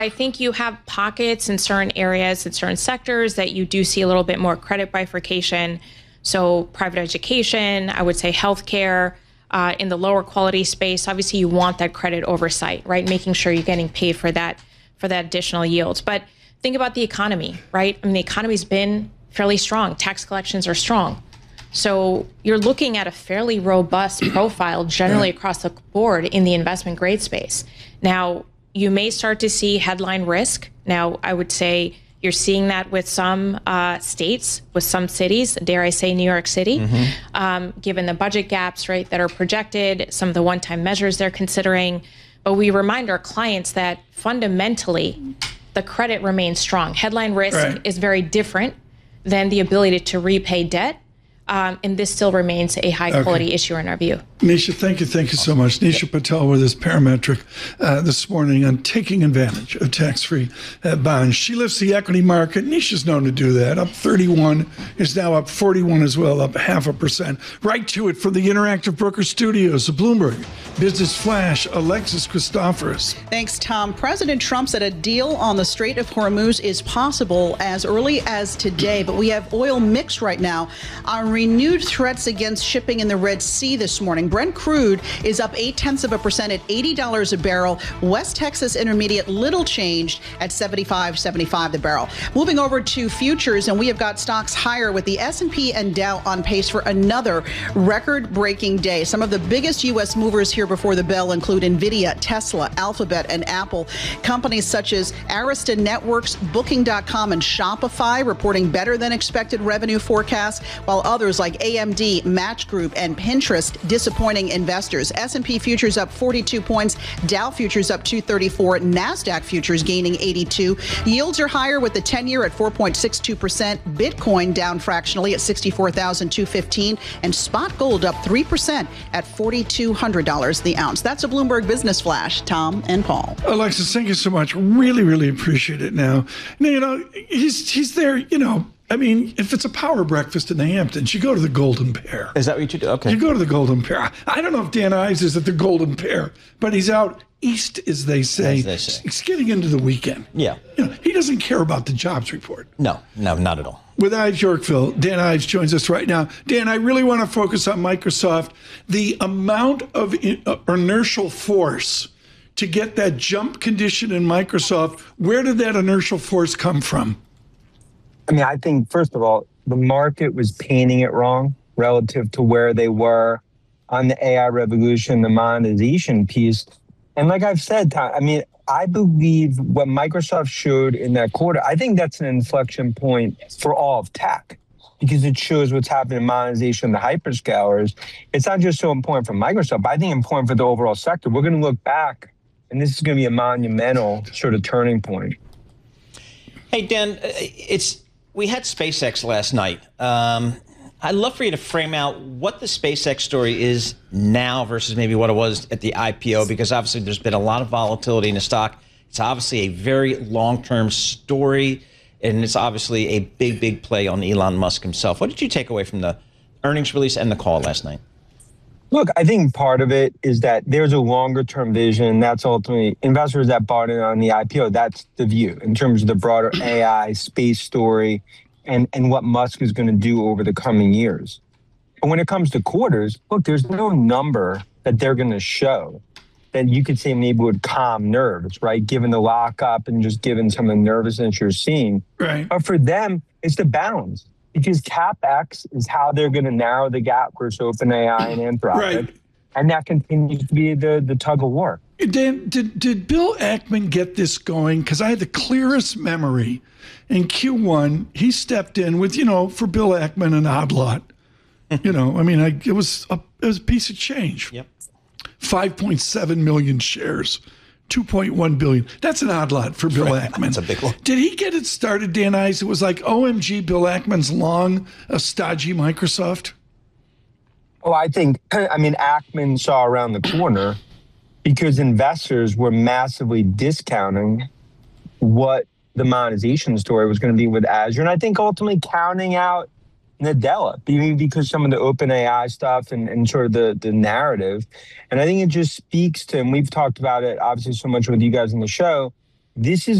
I think you have pockets in certain areas, in certain sectors that you do see a little bit more credit bifurcation. So private education, I would say healthcare, in the lower quality space, obviously you want that credit oversight, right? Making sure you're getting paid for that additional yield. But think about the economy, right? I mean, the economy's been fairly strong. Tax collections are strong. So you're looking at a fairly robust profile generally across the board in the investment grade space. Now, you may start to see headline risk. Now, I would say you're seeing that with some states, with some cities, dare I say New York City, given the budget gaps, right, that are projected, some of the one-time measures they're considering. But we remind our clients that fundamentally, the credit remains strong. Headline risk is very different than the ability to repay debt. And this still remains a high-quality issuer in our view. Nisha, thank you so much. Nisha Patel with us, Parametric, this morning on taking advantage of tax-free bonds. She lifts the equity market. Nisha's known to do that. Up 31, is now up 41 as well, up 0.5%. Right to it from the Interactive Broker Studios, the Bloomberg Business Flash, Alexis Christoforous. Thanks, Tom. President Trump said a deal on the Strait of Hormuz is possible as early as today, but we have oil mixed right now on renewed threats against shipping in the Red Sea this morning. Brent crude is up 0.8% at $80 a barrel. West Texas Intermediate little changed at $75.75 the barrel. Moving over to futures, and we have got stocks higher with the S&P and Dow on pace for another record-breaking day. Some of the biggest U.S. movers here before the bell include NVIDIA, Tesla, Alphabet, and Apple. Companies such as Arista Networks, Booking.com, and Shopify reporting better than expected revenue forecasts, while others like AMD, Match Group, and Pinterest disappointing investors. S&P futures up 42 points, Dow futures up 234, NASDAQ futures gaining 82. Yields are higher with the 10-year at 4.62%, Bitcoin down fractionally at $64,215, and spot gold up 3% at $4,200 the ounce. That's a Bloomberg Business Flash. Tom and Paul. Alexis, thank you so much. Really, really appreciate it now. He's there, I mean, if it's a power breakfast in the Hamptons, you go to the Golden Pear. Is that what you do? Okay. You go to the Golden Pear. I don't know if Dan Ives is at the Golden Pear, but he's out east, as they say. He's getting into the weekend. Yeah. He doesn't care about the jobs report. No, not at all. With Ives Yorkville, Dan Ives joins us right now. Dan, I really want to focus on Microsoft. The amount of inertial force to get that jump condition in Microsoft, where did that inertial force come from? I mean, I think, first of all, the market was painting it wrong relative to where they were on the AI revolution, the monetization piece. And like I've said, I mean, I believe what Microsoft showed in that quarter, I think that's an inflection point for all of tech because it shows what's happening in monetization of the hyperscalers. It's not just so important for Microsoft, but I think important for the overall sector. We're going to look back, and this is going to be a monumental sort of turning point. Hey, Dan, we had SpaceX last night. I'd love for you to frame out what the SpaceX story is now versus maybe what it was at the IPO, because obviously there's been a lot of volatility in the stock. It's obviously a very long-term story, and it's obviously a big, big play on Elon Musk himself. What did you take away from the earnings release and the call last night? Look, I think part of it is that there's a longer term vision. That's ultimately investors that bought in on the IPO. That's the view in terms of the broader AI space story and what Musk is going to do over the coming years. But when it comes to quarters, look, there's no number that they're going to show that you could say maybe would calm nerves, right? Given the lockup and just given some of the nervousness you're seeing. Right. But for them, it's the balance. Because CapEx is how they're going to narrow the gap versus OpenAI and Anthropic. Right. And that continues to be the tug of war. Dan, did Bill Ackman get this going? Because I had the clearest memory in Q1. He stepped in with, for Bill Ackman, an odd lot. It was a piece of change. Yep. 5.7 million shares. 2.1 billion. That's an odd lot for Bill Ackman. That's a big one. Did he get it started, Dan Ives? It was like, OMG, Bill Ackman's long, a stodgy Microsoft? Oh, Ackman saw around the corner because investors were massively discounting what the monetization story was going to be with Azure. And I think ultimately counting out Nadella, because some of the OpenAI stuff and sort of the narrative. And I think it just speaks to, and we've talked about it obviously so much with you guys on the show, This is